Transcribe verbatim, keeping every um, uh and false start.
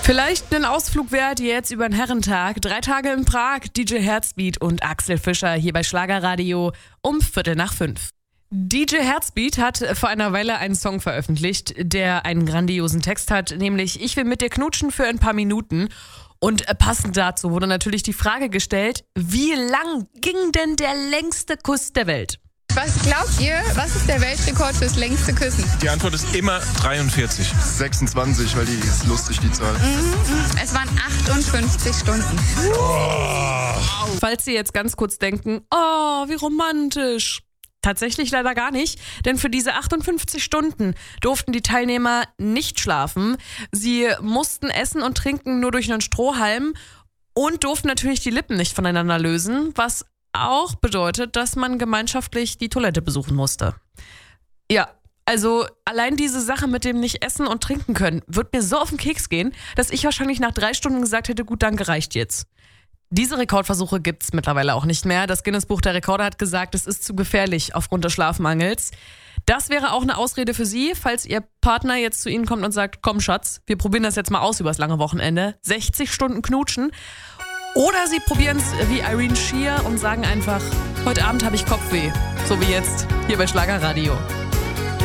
Vielleicht einen Ausflug wert jetzt über den Herrentag. Drei Tage in Prag, D J Herzbeat und Axel Fischer hier bei Schlagerradio um Viertel nach fünf. D J Herzbeat hat vor einer Weile einen Song veröffentlicht, der einen grandiosen Text hat, nämlich Ich will mit dir knutschen für ein paar Minuten. Und passend dazu wurde natürlich die Frage gestellt, wie lang ging denn der längste Kuss der Welt? Was glaubt ihr, was ist der Weltrekord fürs längste Küssen? Die Antwort ist immer dreiundvierzig. sechsundzwanzig, weil die ist lustig, die Zahl. Mhm, es waren achtundfünfzig Stunden. Oh. Falls Sie jetzt ganz kurz denken, oh, wie romantisch. Tatsächlich leider gar nicht, denn für diese achtundfünfzig Stunden durften die Teilnehmer nicht schlafen. Sie mussten essen und trinken nur durch einen Strohhalm und durften natürlich die Lippen nicht voneinander lösen, was auch bedeutet, dass man gemeinschaftlich die Toilette besuchen musste. Ja, also allein diese Sache mit dem nicht essen und trinken können, wird mir so auf den Keks gehen, dass ich wahrscheinlich nach drei Stunden gesagt hätte, gut, danke, reicht jetzt. Diese Rekordversuche gibt's mittlerweile auch nicht mehr. Das Guinness-Buch der Rekorde hat gesagt, es ist zu gefährlich aufgrund des Schlafmangels. Das wäre auch eine Ausrede für Sie, falls Ihr Partner jetzt zu Ihnen kommt und sagt, komm Schatz, wir probieren das jetzt mal aus übers lange Wochenende. sechzig Stunden knutschen. Oder Sie probieren es wie Irene Shear und sagen einfach, heute Abend habe ich Kopfweh. So wie jetzt hier bei Schlagerradio.